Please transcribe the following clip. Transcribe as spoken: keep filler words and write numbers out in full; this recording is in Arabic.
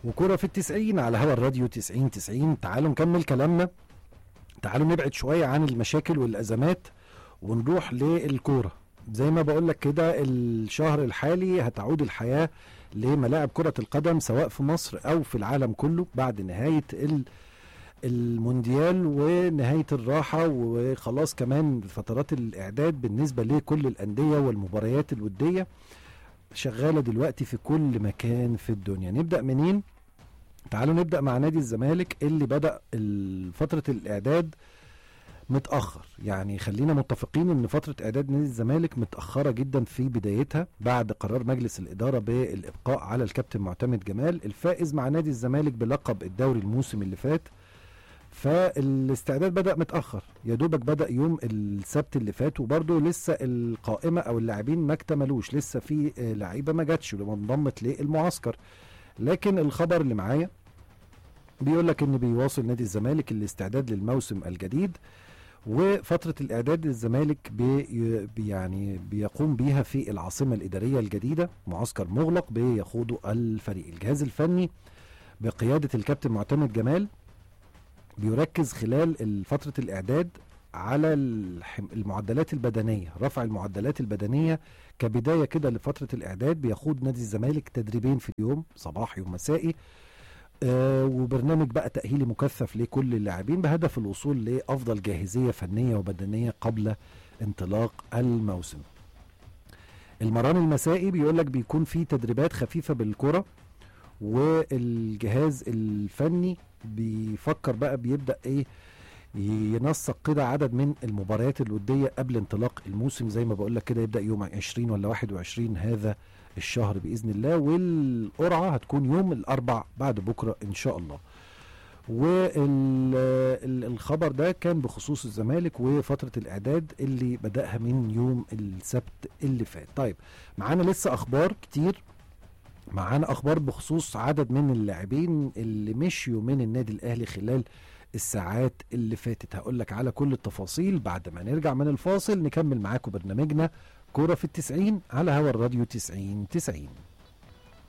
وكرة في التسعين على هوا الراديو تسعين تسعين. تعالوا نكمل كلامنا، تعالوا نبعد شوية عن المشاكل والأزمات ونروح للكورة. زي ما بقولك كده الشهر الحالي هتعود الحياة لملاعب كرة القدم سواء في مصر أو في العالم كله بعد نهاية المونديال ونهاية الراحة، وخلاص كمان فترات الإعداد بالنسبة لكل الأندية والمباريات الودية شغالة دلوقتي في كل مكان في الدنيا. نبدأ منين؟ تعالوا نبدأ مع نادي الزمالك اللي بدأ فترة الإعداد متأخر. يعني خلينا متفقين ان فترة اعداد نادي الزمالك متأخرة جدا في بدايتها بعد قرار مجلس الإدارة بالإبقاء على الكابتن معتمد جمال الفائز مع نادي الزمالك بلقب الدوري الموسم اللي فات. فالاستعداد بدأ متأخر، يا دوبك بدأ يوم السبت اللي فات، وبرضه لسه القائمة او اللاعبين ما اكتملوش، لسه في لعيبة ما جاتش ولما انضمت للمعسكر. لكن الخبر اللي معايا بيقول لك ان بيواصل نادي الزمالك الاستعداد للموسم الجديد، وفترة الإعداد للزمالك بي يعني بيقوم بيها في العاصمة الإدارية الجديدة، معسكر مغلق بيخوضه الفريق. الجهاز الفني بقيادة الكابتن معتمد جمال بيركز خلال فترة الإعداد على المعدلات البدنية، رفع المعدلات البدنية كبداية كده لفترة الإعداد. بيخوض نادي الزمالك تدريبين في اليوم، صباحي ومسائي، آه وبرنامج بقى تأهيلي مكثف لكل اللاعبين بهدف الوصول لأفضل جاهزية فنية وبدنية قبل انطلاق الموسم. المران المسائي بيقولك بيكون فيه تدريبات خفيفة بالكرة، والجهاز الفني بيفكر بقى بيبدأ ايه ينسق كده عدد من المباريات الودية قبل انطلاق الموسم. زي ما بقولك كده يبدأ يوم عشرين ولا واحد وعشرين هذا الشهر بإذن الله، والقرعة هتكون يوم الأربع بعد بكرة إن شاء الله. والخبر ده كان بخصوص الزمالك وفترة الإعداد اللي بدأها من يوم السبت اللي فات. طيب معانا لسه أخبار كتير، معانا أخبار بخصوص عدد من اللاعبين اللي مشيوا من النادي الأهلي خلال الساعات اللي فاتت. هقولك على كل التفاصيل بعد ما نرجع من الفاصل. نكمل معاكم برنامجنا كورة في التسعين على هوا الراديو تسعين تسعين.